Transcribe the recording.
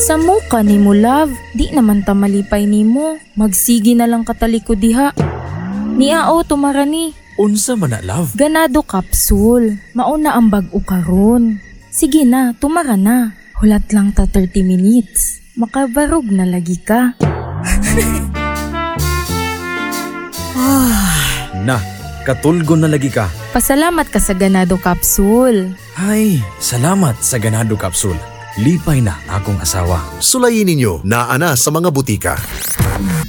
Sa muka ni mo, love. Di naman ta malipay ni mo. Magsigi na lang kataliko diha. Niao tumarani. Unsa man na, love? Ganado capsule. Mauna ang bag-o karon. Sige na, tumara na. Hulat lang ta 30 minutes. Makabarog na lagi ka. Na, katulgo na lagi ka. Pasalamat ka sa Ganado capsule. Ay, salamat sa Ganado Capsule. Lipay na akong asawa. Sulayin ninyo na ana sa mga butika.